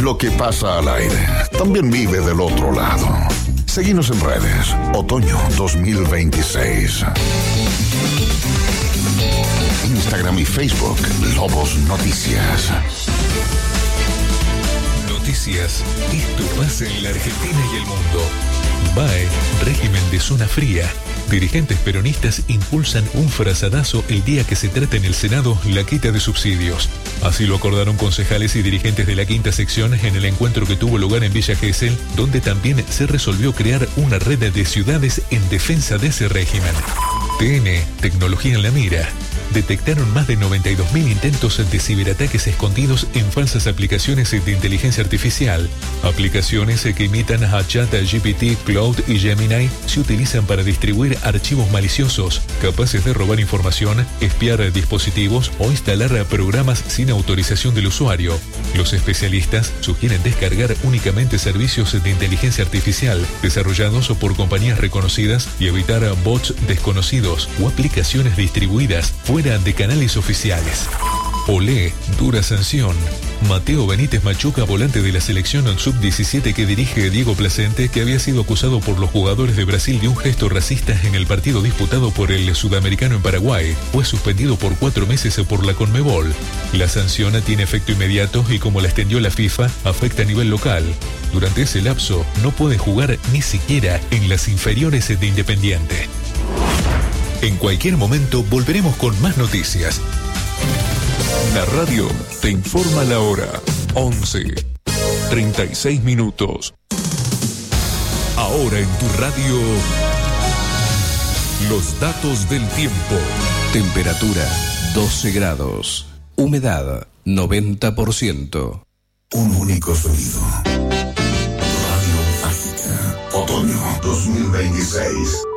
lo que pasa al aire también vive del otro lado. Seguinos en redes. Otoño 2026. Instagram y Facebook, Lobos Noticias. Noticias. Esto pasa en la Argentina y el mundo. BAE, régimen de zona fría. Dirigentes peronistas impulsan un frazadazo el día que se trate en el Senado la quita de subsidios. Así lo acordaron concejales y dirigentes de la quinta sección en el encuentro que tuvo lugar en Villa Gesell, donde también se resolvió crear una red de ciudades en defensa de ese régimen. TN, tecnología en la mira. Detectaron más de 92.000 intentos de ciberataques escondidos en falsas aplicaciones de inteligencia artificial. Aplicaciones que imitan a ChatGPT, Cloud y Gemini se utilizan para distribuir archivos maliciosos, capaces de robar información, espiar dispositivos o instalar programas sin autorización del usuario. Los especialistas sugieren descargar únicamente servicios de inteligencia artificial desarrollados por compañías reconocidas y evitar bots desconocidos o aplicaciones distribuidas fuera de canales oficiales. Olé, dura sanción. Mateo Benítez Machuca, volante de la selección sub-17 que dirige Diego Placente, que había sido acusado por los jugadores de Brasil de un gesto racista en el partido disputado por el sudamericano en Paraguay, fue suspendido por 4 meses por la Conmebol. La sanción tiene efecto inmediato y, como la extendió la FIFA, afecta a nivel local. Durante ese lapso no puede jugar ni siquiera en las inferiores de Independiente. En cualquier momento volveremos con más noticias. La radio te informa la hora. 11:36. Ahora en tu radio, los datos del tiempo. Temperatura 12 grados. Humedad 90%. Un único sonido. Radio Mágica. Otoño 2026.